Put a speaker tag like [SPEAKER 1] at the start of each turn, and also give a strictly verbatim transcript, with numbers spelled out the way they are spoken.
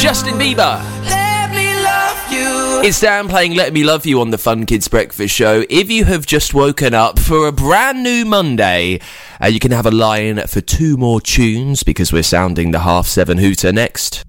[SPEAKER 1] Justin Bieber.
[SPEAKER 2] Let me love you.
[SPEAKER 1] It's Dan playing Let Me Love You on the Fun Kids Breakfast Show. If you have just woken up for a brand new Monday, uh, you can have a line for two more tunes because we're sounding the half seven hooter next.